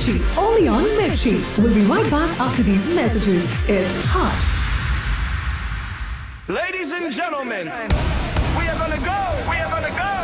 Mirchi. Only on Mirchi. We'll be right back after these messages. It's hot. Ladies and gentlemen, we are gonna go.